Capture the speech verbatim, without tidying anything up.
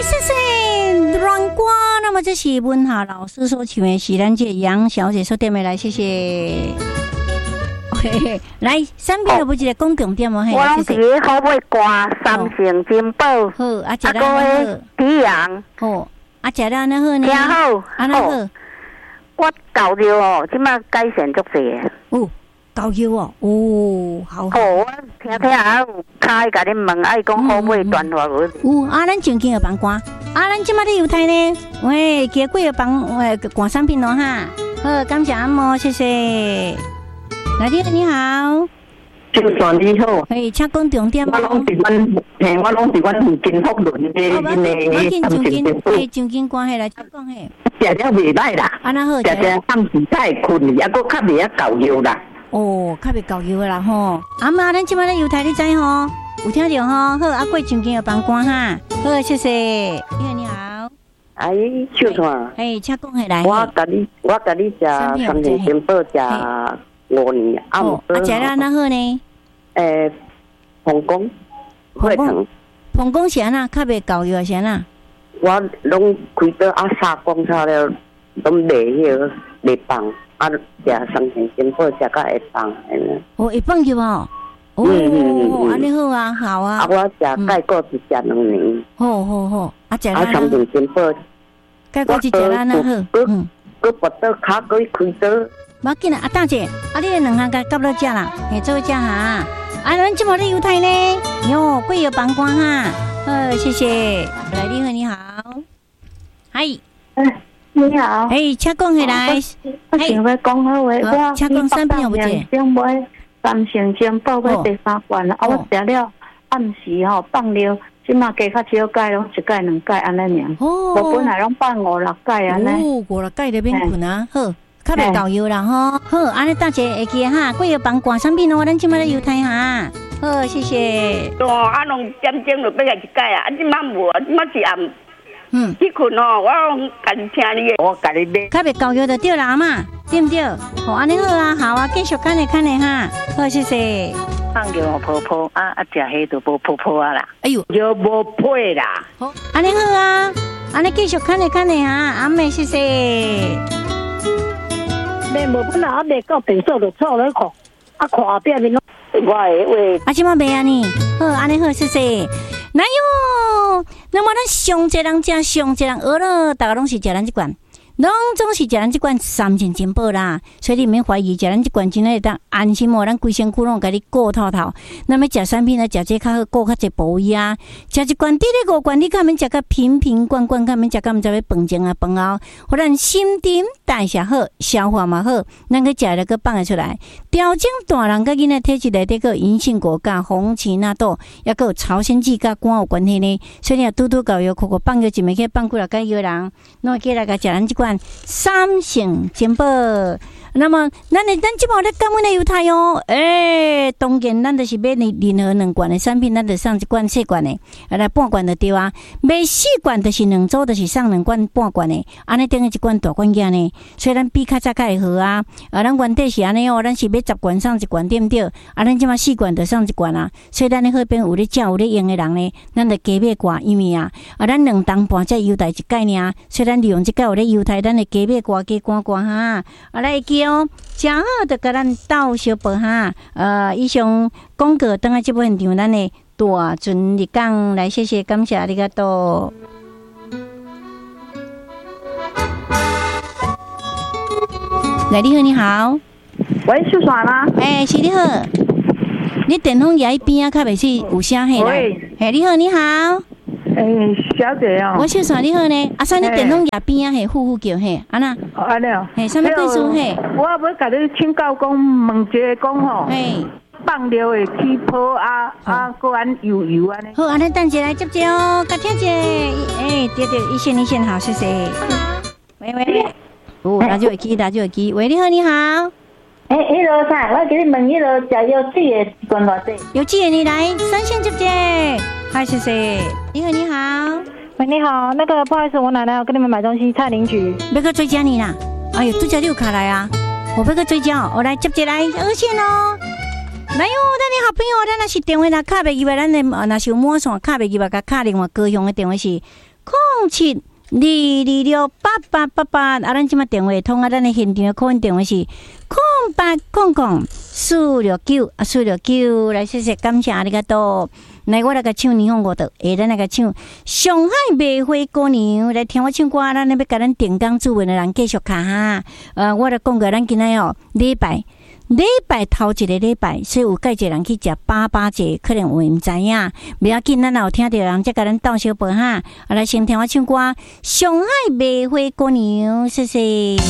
谢谢软瓜。那么这是文夏老师所唱的，是咱这杨小姐所点的，来谢谢。嘿嘿，来三边有不记得讲重点哦？嘿， 我拢伫咧好买瓜，三成金宝， 好，啊，食了安好，枇榔， 好，啊，食了安好呢， 挺好， 安好。 我狗肉哦，即马改善足济的。 哦，狗肉哦，哦，好。 好，我听听啊，有开甲恁问，爱讲好买断话文。 有啊，咱正经有放歌，啊，咱即马咧犹太呢，喂，加几个放喂挂商品咯哈。好，感谢阿嬷，谢谢。来电你好， 就算你好， 哎，请讲重点。 我拢是阮，嘿，我拢是阮附近福伦的因为我见上金，嘿，上金关系来讲嘿。 食了袂歹啦， 安那好， 食食暗时太困，还佫较袂晓够药啦。 哦，较袂够药啦吼。阿妈，咱即摆咧犹太你知吼，有听着吼？好，阿贵上金有帮关哈。好，谢谢。你好，你好。 哎，秀团， 哎，请讲下来。 我甲你，我甲你食三年金宝食。五年啊， 哦，啊，食了安那好呢？ 诶，膀胱、血糖， 膀胱是安那，较袂够药是安那？ 我拢开刀啊，杀光晒了，拢袂晓袂放，啊，食三天金宝食甲会放，安尼。 哦，会放药哦。哦，安尼好啊，好啊。 啊，我食钙骨是食两年。 好好好，啊，食了。啊， 三天金宝。 钙骨是食了安那好。嗯。 佮拔刀卡佮开刀。 无要紧啦，啊大姐，啊你两项甲夹到遮啦，嘿做遮哈，啊咱即马咧犹太呢，哟贵有帮光哈，好谢谢，来你好你好，嗨， 你好， 哎请讲起来， 我想要讲好话，我请讲三遍有不姐？ 想买三成金宝买第三罐啊，我食了暗时吼放了，即马加较少钙咯，一钙两钙安尼尔，我本来拢放五六钙安尼， 哦五六钙就免困啊，好。较袂够药啦吼，好，安尼大姐会记哈，贵有帮挂产品哦，咱即摆咧犹太哈，好，谢谢。 哦，啊，拢点钟就要来一改啊，啊，即摆无，即摆是暗， 嗯， 去困哦，我拢家己听你的，我家己买。 较袂够药就对啦嘛，对不对？哦，安尼好啊，好啊，继续看咧看咧哈，好，谢谢。 放药泡泡啊啊，食迄都无泡泡啊啦， 哎呦， 药无配啦。 好，安尼好啊，安尼继续看咧看咧哈，阿妹谢谢。 你无本来啊，未到平数就错咧看，啊看后壁面拢我诶话， 啊，即马袂安尼，好，安尼好，谢谢。哪有？那么咱上济人食，上济人学了，大家拢是食咱即罐，拢总是食咱即罐三成金宝啦，所以你免怀疑，食咱即罐真诶当安心哦，咱规身躯拢甲你顾透透。那么食产品呢，食这较好，顾较济部位啊，食一罐，第二五罐，你较免食甲瓶瓶罐罐，较免食甲毋知要饭前啊饭后，互咱心情代谢好，消化嘛好，咱去食了个放会出来，调整大人甲囡仔体质内底个银杏果甲红荠纳豆，也个朝鲜蓟甲肝有关系呢。所以你拄拄搞药，苦苦放药一暝去放几落个药人，那起来甲食咱即罐三成金宝。那么，咱的咱即摆咧讲阮的犹太哦，诶、欸，当然咱就是买任任何两罐的产品，咱就送一罐四罐的，啊来半罐就对啊。买四罐就是两组，就是送两罐半罐的，安尼等于一罐大罐件呢。所以咱比较早较会好啊。啊，咱原底是安尼哦，咱是买十罐送一罐，对不对？啊，咱即摆四罐就送一罐啊。所以咱咧好边有咧食有咧用的人呢，咱就加买寡，因为啊，啊咱两当半才优待一概念啊。所以咱利用这个有咧优待，咱会加买寡加罐罐哈。啊来记哦。正好就甲咱斗小报哈，呃，以上广告等下这部现场，咱的大船日讲来，谢谢，感谢ありがとう。来，你好，你好， 喂，秀耍吗？ 哎、欸，是你好，你电风牙一边啊，较袂是有声嘿来。哎，你好，你好。 诶、欸，小姐哦， 我秀耍你好呢，啊，所以你电风牙边啊，嘿，呼呼叫嘿，安那？ 哦，安尼哦。 嘿，啥物故事嘿？ 我要甲你请教讲，问一个讲吼， 嘿， 放尿会起泡啊啊，个安油油安尼。 好，安尼等一来接接哦，甲听者，诶，对对，一线一线好，谢谢。喂喂，哦，打就会记，打就会记。喂，你好，你好。 诶，迄落啥？我给你问，迄落食药水的一罐偌济？ 有记的你来，三线接接。嗨，谢谢。你好，你好。 喂，你好，那个不好意思，我奶奶要跟你们买东西，蔡邻居。 要去追加你啦？哎呦，追加你有卡来啊！我要去追加，我来接接来二线哦。来哟，咱的好朋友，咱若是电话啦，卡袂入来，咱的若是有满线卡袂入来，甲卡另外高雄的电话是空七二二六八八八八，啊，咱即马电话通啊，咱的现场的客运电话是空八空空四六九啊四六九，来谢谢感谢阿里个多。来，我来个唱霓虹歌的，下咱来个唱上海卖花姑娘，来听我唱歌，咱那要甲咱定岗主文的人继续卡哈。呃，我来讲个，咱今仔哦礼拜礼拜头一个礼拜，所以有介济人去食粑粑节，可能有毋知影，不要紧，咱有听到人再甲咱斗小报哈。啊，来先听我唱歌，上海卖花姑娘，谢谢。